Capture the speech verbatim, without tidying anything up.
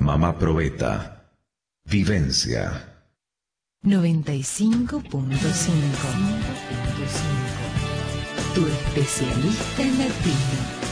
Mamá Probeta. Vivencia. noventa y cinco punto cinco. Tu especialista en latino.